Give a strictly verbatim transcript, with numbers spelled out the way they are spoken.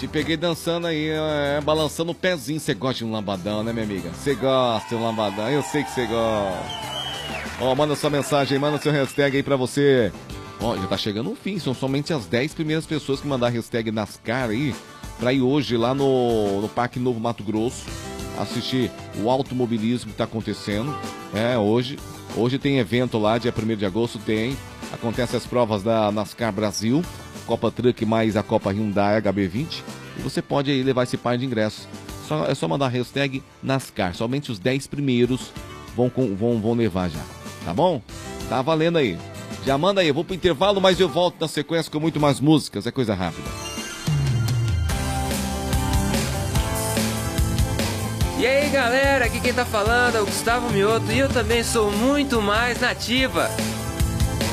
Te peguei dançando aí, é, balançando o pezinho. Você gosta de um lambadão, né, minha amiga? Você gosta de um lambadão, eu sei que você gosta. Ó, manda sua mensagem, manda seu hashtag aí pra você. Ó, já tá chegando o fim, são somente as dez primeiras pessoas que mandar hashtag NASCAR aí, pra ir hoje lá no, no Parque Novo Mato Grosso, assistir o automobilismo que tá acontecendo. É, hoje, hoje tem evento lá, dia primeiro de agosto tem, acontece as provas da NASCAR Brasil, Copa Truck mais a Copa Hyundai H B vinte, e você pode aí levar esse par de ingressos. Só, é só mandar hashtag NASCAR, somente os dez primeiros vão, vão, vão levar já, tá bom? Tá valendo aí. Já manda aí, eu vou pro intervalo, mas eu volto na sequência com muito mais músicas, é coisa rápida. E aí galera, aqui quem tá falando é o Gustavo Mioto e eu também sou muito mais nativa.